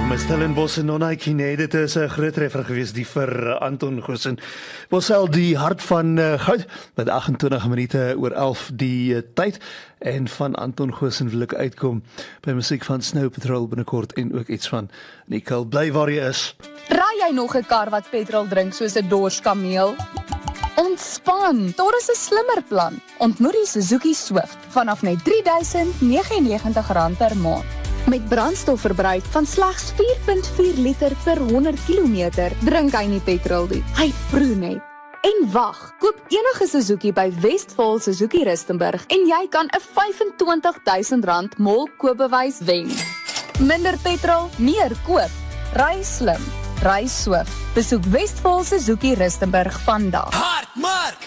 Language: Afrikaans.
Stellenbosch en Nonai Kine, dit is 'n groot treffer gewees die vir Anton Goosen. Bossel die hart van goud met 28 minute oor 11 die tyd en van Anton Goosen wil ek uitkom by musiek van Snow Patrol binnekort en ook iets van Nicole. Bly waar jy is. Raai jy nog 'n kar wat petrol drink soos 'n dorskameel? Ontspan, daar is 'n slimmer plan. Ontmoet die Suzuki Swift vanaf net R3.099 per maand. Met brandstofverbruik van slegs 4.4 liter per 100 kilometer, drink hy nie petrol nie. Hy proe net. En wag, koop enige Suzuki by Westvaal Suzuki Rustenburg en jy kan 'n R25.000 mol koopbewys wen. Minder petrol, meer koop. Ry slim, ry Swift. Besoek Westvaal Suzuki Rustenburg vandag. Hard, Mark!